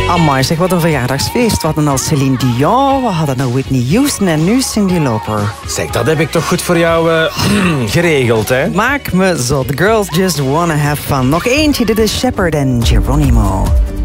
Amai, zeg, wat een verjaardagsfeest. We hadden al Celine Dion, we hadden al Whitney Houston en nu Cyndi Lauper. Zeg, dat heb ik toch goed voor jou geregeld, hè? Maak me zo. The girls just wanna have fun. Nog eentje, dit is Shepard en Geronimo.